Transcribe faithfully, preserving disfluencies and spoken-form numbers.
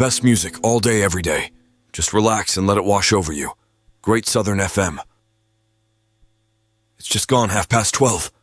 best music all day, every day. Just relax and let it wash over you. Great Southern F M. It's just gone half past twelve.